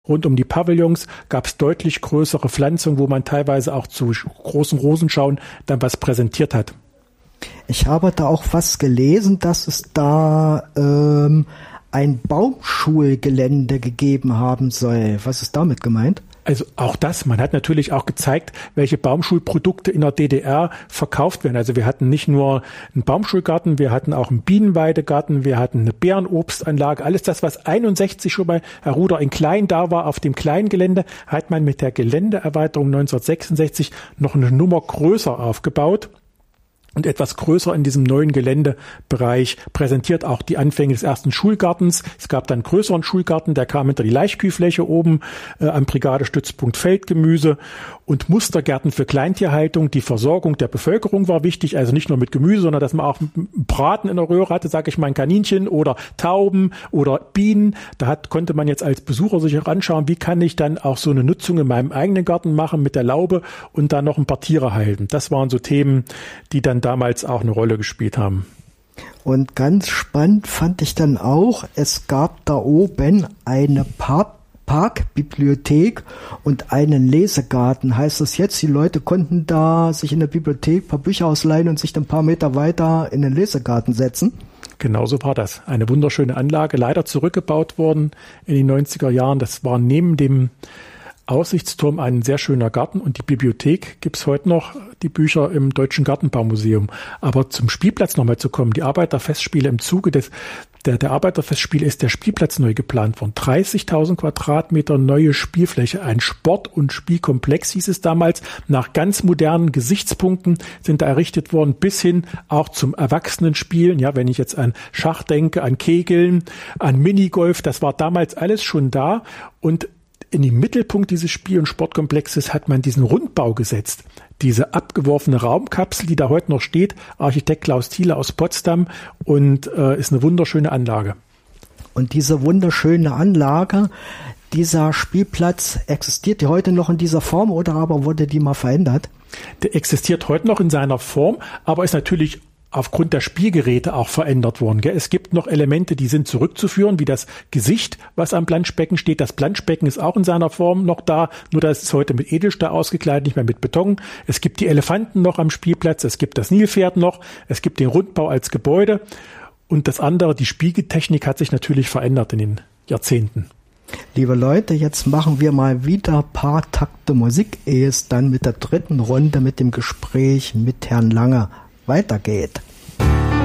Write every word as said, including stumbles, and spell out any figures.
Rund um die Pavillons gab es deutlich größere Pflanzungen, wo man teilweise auch zu großen Rosenschauen dann was präsentiert hat. Ich habe da auch was gelesen, dass es da ähm, ein Baumschulgelände gegeben haben soll. Was ist damit gemeint? Also auch das, man hat natürlich auch gezeigt, welche Baumschulprodukte in der D D R verkauft werden. Also wir hatten nicht nur einen Baumschulgarten, wir hatten auch einen Bienenweidegarten, wir hatten eine Beerenobstanlage. Alles das, was einundsechzig schon bei Herr Ruder in klein da war, auf dem kleinen Gelände, hat man mit der Geländeerweiterung neunzehnhundertsechsundsechzig noch eine Nummer größer aufgebaut. Und etwas größer in diesem neuen Geländebereich präsentiert auch die Anfänge des ersten Schulgartens. Es gab dann einen größeren Schulgarten, der kam hinter die Laichkühlfläche oben äh, am Brigadestützpunkt Feldgemüse und Mustergärten für Kleintierhaltung. Die Versorgung der Bevölkerung war wichtig, also nicht nur mit Gemüse, sondern dass man auch Braten in der Röhre hatte, sage ich mal, ein Kaninchen oder Tauben oder Bienen. Da hat, konnte man jetzt als Besucher sich auch anschauen, wie kann ich dann auch so eine Nutzung in meinem eigenen Garten machen mit der Laube und dann noch ein paar Tiere halten. Das waren so Themen, die dann damals auch eine Rolle gespielt haben. Und ganz spannend fand ich dann auch, es gab da oben eine Park Parkbibliothek und einen Lesegarten. Heißt das jetzt, die Leute konnten da sich in der Bibliothek ein paar Bücher ausleihen und sich dann ein paar Meter weiter in den Lesegarten setzen? Genauso war das. Eine wunderschöne Anlage, leider zurückgebaut worden in den neunziger Jahren. Das war neben dem Aussichtsturm ein sehr schöner Garten und die Bibliothek gibt's heute noch, die Bücher im Deutschen Gartenbaumuseum. Aber zum Spielplatz nochmal zu kommen, die Arbeiterfestspiele im Zuge des der, der Arbeiterfestspiele ist der Spielplatz neu geplant worden. dreißigtausend Quadratmeter neue Spielfläche, ein Sport- und Spielkomplex hieß es damals. Nach ganz modernen Gesichtspunkten sind da errichtet worden, bis hin auch zum Erwachsenenspielen. Ja, wenn ich jetzt an Schach denke, an Kegeln, an Minigolf, das war damals alles schon da und in den Mittelpunkt dieses Spiel- und Sportkomplexes hat man diesen Rundbau gesetzt. Diese abgeworfene Raumkapsel, die da heute noch steht, Architekt Klaus Thiele aus Potsdam und äh, ist eine wunderschöne Anlage. Und diese wunderschöne Anlage, dieser Spielplatz, existiert die heute noch in dieser Form oder aber wurde die mal verändert? Der existiert heute noch in seiner Form, aber ist natürlich aufgrund der Spielgeräte auch verändert worden. Gell? Es gibt noch Elemente, die sind zurückzuführen, wie das Gesicht, was am Planschbecken steht. Das Planschbecken ist auch in seiner Form noch da, nur dass es heute mit Edelstahl ausgekleidet, nicht mehr mit Beton. Es gibt die Elefanten noch am Spielplatz, es gibt das Nilpferd noch, es gibt den Rundbau als Gebäude und das andere, die Spiegeltechnik hat sich natürlich verändert in den Jahrzehnten. Liebe Leute, jetzt machen wir mal wieder ein paar Takte Musik, ehe es dann mit der dritten Runde mit dem Gespräch mit Herrn Lange weitergeht.